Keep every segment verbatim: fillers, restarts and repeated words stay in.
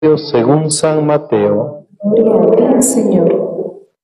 según San Mateo. Gloria a ti, Señor.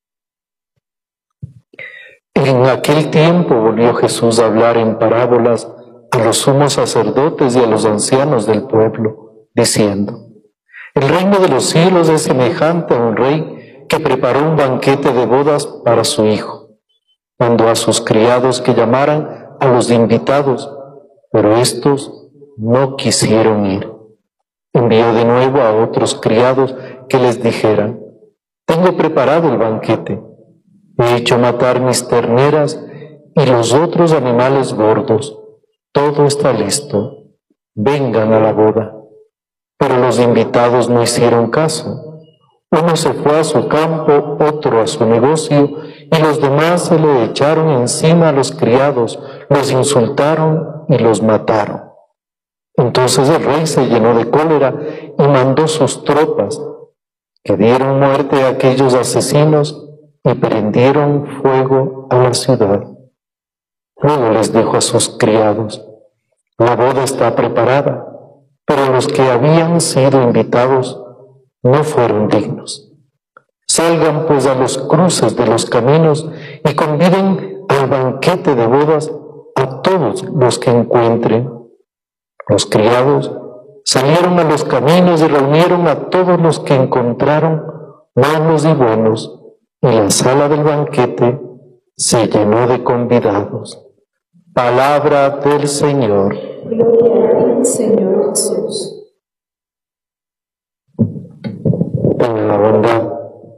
En aquel tiempo volvió Jesús a hablar en parábolas a los sumos sacerdotes y a los ancianos del pueblo, diciendo: El reino de los cielos es semejante a un rey que preparó un banquete de bodas para su hijo. Mandó a sus criados que llamaran a los invitados, pero estos no quisieron ir. Envió de nuevo a otros criados que les dijeran: Tengo preparado el banquete, he hecho matar mis terneras y los otros animales gordos, todo está listo, vengan a la boda. Pero los invitados no hicieron caso. Uno se fue a su campo, otro a su negocio, y los demás se le echaron encima a los criados, los insultaron y los mataron. Entonces el rey se llenó de cólera y mandó sus tropas, que dieron muerte a aquellos asesinos y prendieron fuego a la ciudad. Luego les dijo a sus criados: La boda está preparada, pero los que habían sido invitados no fueron dignos. Salgan pues a los cruces de los caminos y conviden al banquete de bodas a todos los que encuentren. Los criados salieron a los caminos y reunieron a todos los que encontraron, malos y buenos, y la sala del banquete se llenó de convidados. Palabra del Señor. Gloria a ti, Señor Jesús. En la bondad.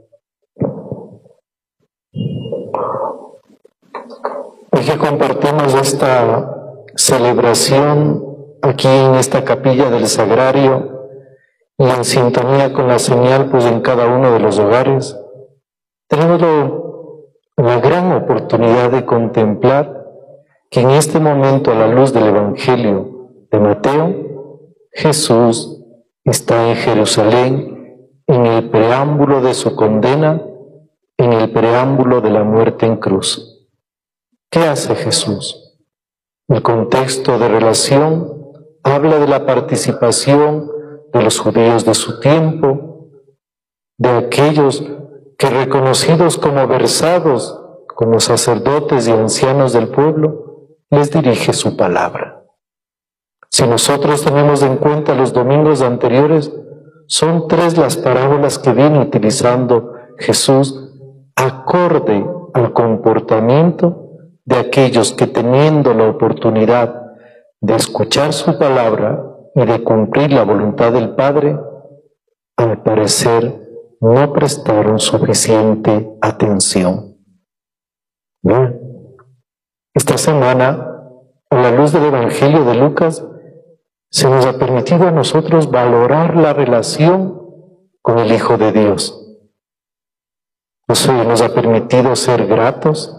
Hoy que compartimos esta celebración aquí en esta capilla del Sagrario y en sintonía con la señal pues en cada uno de los hogares, tenemos lo, la gran oportunidad de contemplar que en este momento, a la luz del Evangelio de Mateo, Jesús está en Jerusalén, en el preámbulo de su condena, en el preámbulo de la muerte en cruz. ¿Qué hace Jesús? El contexto de relación habla de la participación de los judíos de su tiempo, de aquellos que, reconocidos como versados, como sacerdotes y ancianos del pueblo, les dirige su palabra. Si nosotros tenemos en cuenta los domingos anteriores, son tres las parábolas que viene utilizando Jesús acorde al comportamiento de aquellos que, teniendo la oportunidad de escuchar su palabra y de cumplir la voluntad del Padre, al parecer no prestaron suficiente atención. Bien. Esta semana, a la luz del Evangelio de Lucas, se nos ha permitido a nosotros valorar la relación con el Hijo de Dios. Se nos ha permitido ser gratos,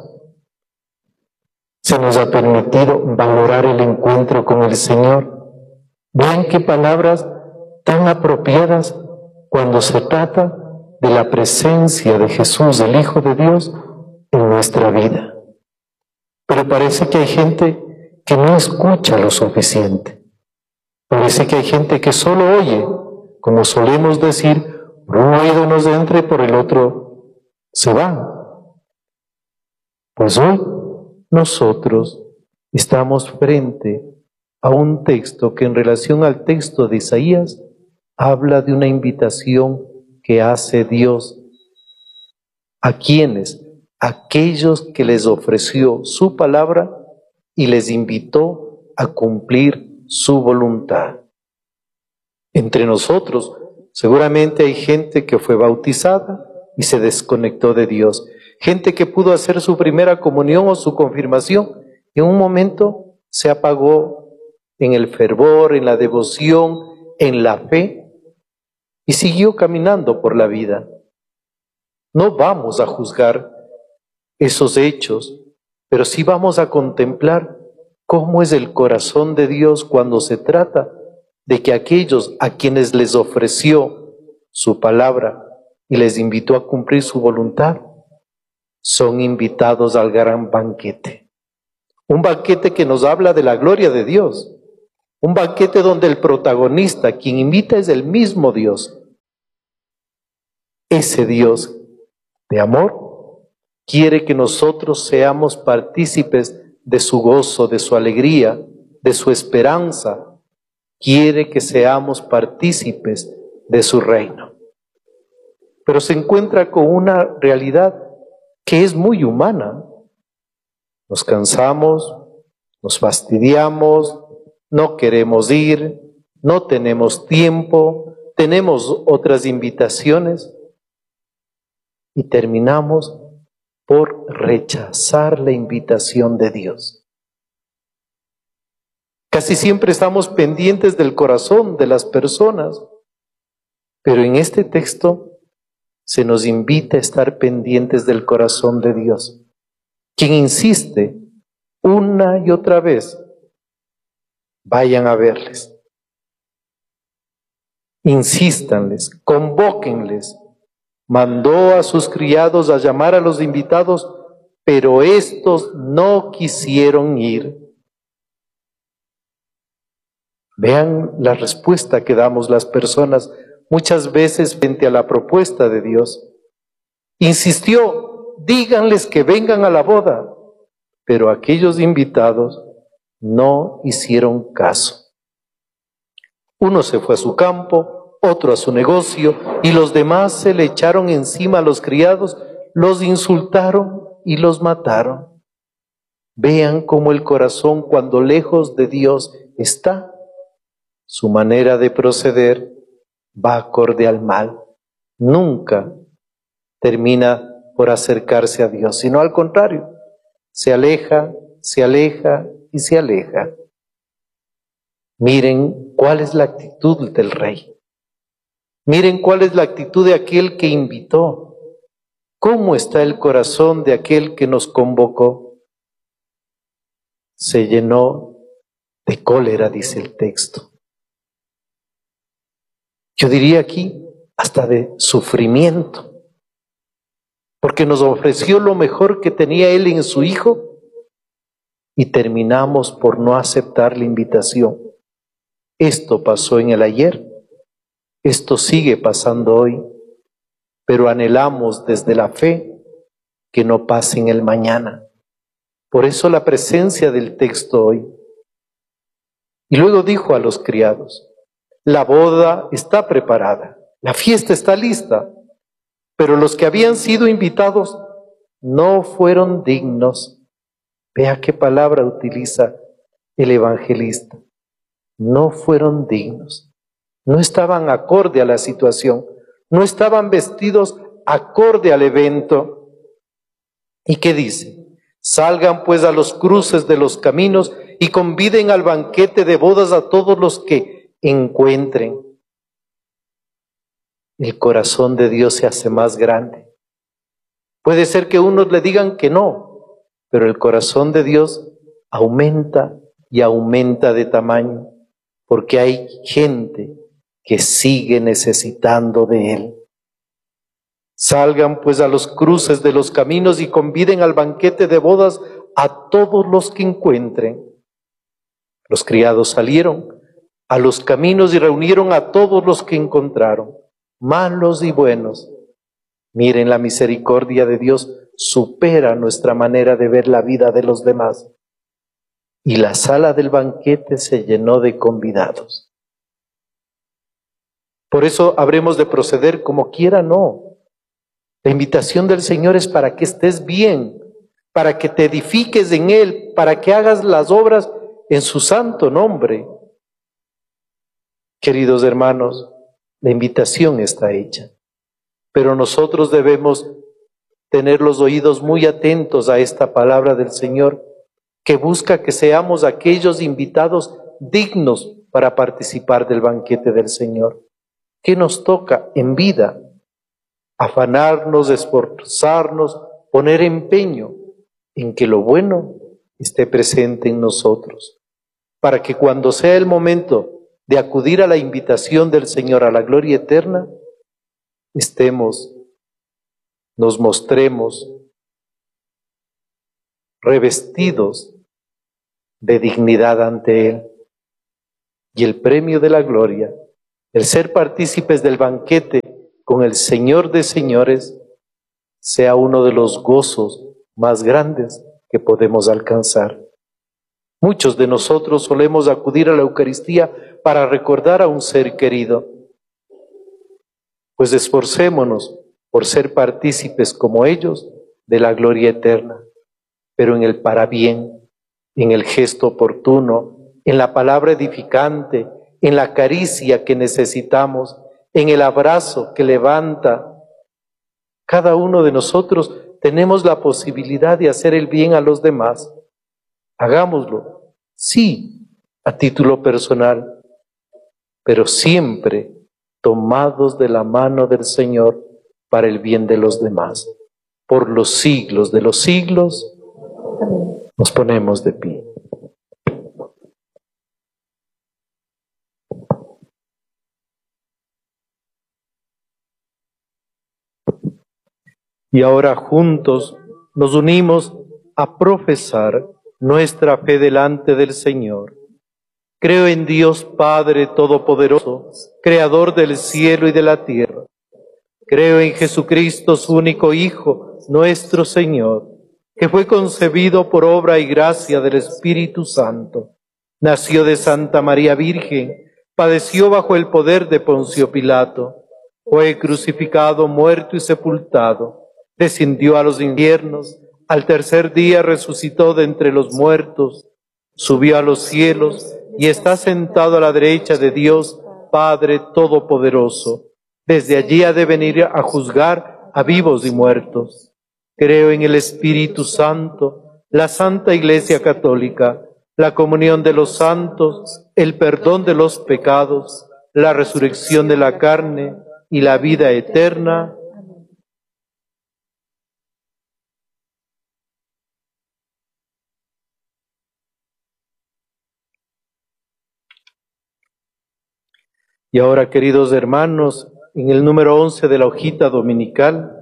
se nos ha permitido valorar el encuentro con el Señor. Vean qué palabras tan apropiadas cuando se trata de la presencia de Jesús, el Hijo de Dios, en nuestra vida. Pero parece que hay gente que no escucha lo suficiente. Parece que hay gente que solo oye, como solemos decir, por un oído nos entra y por el otro se va. Pues hoy nosotros estamos frente a un texto que, en relación al texto de Isaías, habla de una invitación que hace Dios. ¿A quiénes? Aquellos que les ofreció su palabra y les invitó a cumplir su voluntad. Entre nosotros seguramente hay gente que fue bautizada y se desconectó de Dios, gente que pudo hacer su primera comunión o su confirmación y en un momento se apagó en el fervor, en la devoción, en la fe y siguió caminando por la vida. No vamos a juzgar esos hechos, pero sí vamos a contemplar cómo es el corazón de Dios cuando se trata de que aquellos a quienes les ofreció su palabra y les invitó a cumplir su voluntad, son invitados al gran banquete. Un banquete que nos habla de la gloria de Dios, un banquete donde el protagonista, quien invita, es el mismo Dios, Ese Dios de amor quiere que nosotros seamos partícipes de su gozo, de su alegría, de su esperanza. Quiere que seamos partícipes de su reino. Pero se encuentra con una realidad que es muy humana. Nos cansamos, nos fastidiamos, no queremos ir, no tenemos tiempo, tenemos otras invitaciones y terminamos por rechazar la invitación de Dios. Casi siempre estamos pendientes del corazón de las personas, pero en este texto se nos invita a estar pendientes del corazón de Dios, quien insiste una y otra vez: vayan a verles, insístanles, convóquenles. Mandó a sus criados a llamar a los invitados, pero estos no quisieron ir. Vean la respuesta que damos las personas muchas veces frente a la propuesta de Dios. Insistió: díganles que vengan a la boda, pero aquellos invitados no hicieron caso. Uno se fue a su campo, otro a su negocio, y los demás se le echaron encima a los criados, los insultaron y los mataron. Vean cómo el corazón, cuando lejos de Dios está, su manera de proceder va acorde al mal. Nunca termina por acercarse a Dios, sino al contrario, se aleja, se aleja y se aleja. Miren cuál es la actitud del rey. Miren cuál es la actitud de aquel que invitó. ¿Cómo está el corazón de aquel que nos convocó? Se llenó de cólera, dice el texto. Yo diría aquí hasta de sufrimiento, porque nos ofreció lo mejor que tenía él en su hijo y terminamos por no aceptar la invitación. Esto pasó en el ayer, esto sigue pasando hoy, pero anhelamos desde la fe que no pase en el mañana. Por eso la presencia del texto hoy. Y luego dijo a los criados: la boda está preparada, la fiesta está lista, pero los que habían sido invitados no fueron dignos. Vea qué palabra utiliza el evangelista. No fueron dignos, no estaban acorde a la situación, no estaban vestidos acorde al evento. ¿Y qué dice? Salgan pues a los cruces de los caminos y conviden al banquete de bodas a todos los que encuentren. El corazón de Dios se hace más grande. Puede ser que unos le digan que no, pero el corazón de Dios aumenta y aumenta de tamaño, porque hay gente que sigue necesitando de Él. Salgan pues a los cruces de los caminos y conviden al banquete de bodas a todos los que encuentren. Los criados salieron a los caminos y reunieron a todos los que encontraron, malos y buenos. Miren, la misericordia de Dios supera nuestra manera de ver la vida de los demás. Y la sala del banquete se llenó de convidados. Por eso habremos de proceder como quiera, no. La invitación del Señor es para que estés bien, para que te edifiques en Él, para que hagas las obras en su santo nombre. Queridos hermanos, la invitación está hecha, pero nosotros debemos tener los oídos muy atentos a esta palabra del Señor, que busca que seamos aquellos invitados dignos para participar del banquete del Señor. ¿Qué nos toca en vida? Afanarnos, esforzarnos, poner empeño en que lo bueno esté presente en nosotros, para que cuando sea el momento de acudir a la invitación del Señor a la gloria eterna, estemos, nos mostremos revestidos de dignidad ante Él. Y el premio de la gloria, el ser partícipes del banquete con el Señor de señores sea uno de los gozos más grandes que podemos alcanzar. Muchos de nosotros solemos acudir a la Eucaristía para recordar a un ser querido. Pues esforcémonos por ser partícipes como ellos de la gloria eterna, pero en el parabién, en el gesto oportuno, en la palabra edificante, en la caricia que necesitamos, en el abrazo que levanta. Cada uno de nosotros tenemos la posibilidad de hacer el bien a los demás. Hagámoslo, sí, a título personal, pero siempre tomados de la mano del Señor para el bien de los demás. Por los siglos de los siglos, nos ponemos de pie. Y ahora juntos nos unimos a profesar nuestra fe delante del Señor. Creo en Dios Padre Todopoderoso, Creador del cielo y de la tierra. Creo en Jesucristo, su único Hijo, nuestro Señor, que fue concebido por obra y gracia del Espíritu Santo. Nació de Santa María Virgen, padeció bajo el poder de Poncio Pilato, fue crucificado, muerto y sepultado, descendió a los infiernos, al tercer día resucitó de entre los muertos, subió a los cielos y está sentado a la derecha de Dios, Padre Todopoderoso. Desde allí ha de venir a juzgar a vivos y muertos. Creo en el Espíritu Santo, la Santa Iglesia Católica, la comunión de los santos, el perdón de los pecados, la resurrección de la carne y la vida eterna. Y ahora, queridos hermanos, en el número once de la hojita dominical,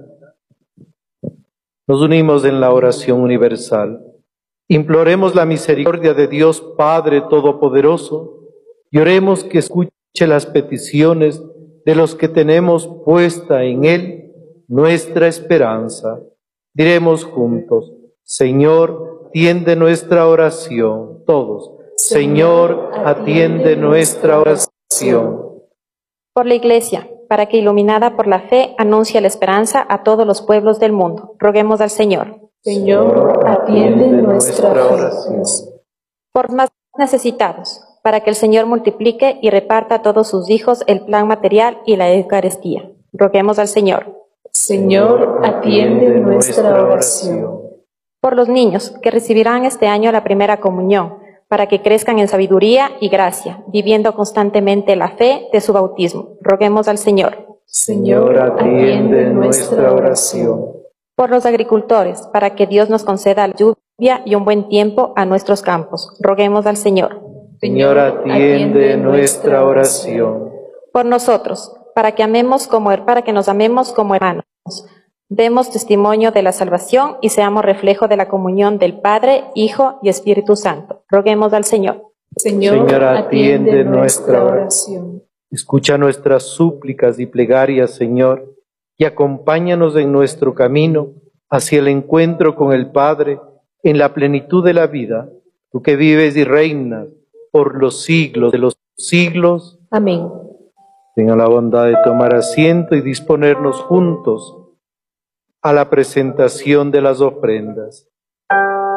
nos unimos en la oración universal. Imploremos la misericordia de Dios Padre Todopoderoso y oremos que escuche las peticiones de los que tenemos puesta en Él nuestra esperanza. Diremos juntos: Señor, atiende nuestra oración. Todos: Señor, atiende nuestra oración. Por la Iglesia, para que, iluminada por la fe, anuncie la esperanza a todos los pueblos del mundo. Roguemos al Señor. Señor, atiende nuestra oración. Por más necesitados, para que el Señor multiplique y reparta a todos sus hijos el plan material y la Eucaristía. Roguemos al Señor. Señor, atiende nuestra oración. Por los niños que recibirán este año la primera comunión, para que crezcan en sabiduría y gracia, viviendo constantemente la fe de su bautismo. Roguemos al Señor. Señor, atiende nuestra oración. Por los agricultores, para que Dios nos conceda la lluvia y un buen tiempo a nuestros campos. Roguemos al Señor. Señor, atiende nuestra oración. Por nosotros, para que amemos como para que nos amemos como hermanos. Demos testimonio de la salvación y seamos reflejo de la comunión del Padre, Hijo y Espíritu Santo. Roguemos al Señor. Señor, Señor, atiende atiende nuestra nuestra oración. Escucha nuestras súplicas y plegarias, Señor, y acompáñanos en nuestro camino hacia el encuentro con el Padre en la plenitud de la vida, tú que vives y reinas por los siglos de los siglos. Amén. Tenga la bondad de tomar asiento y disponernos juntos a la presentación de las ofrendas.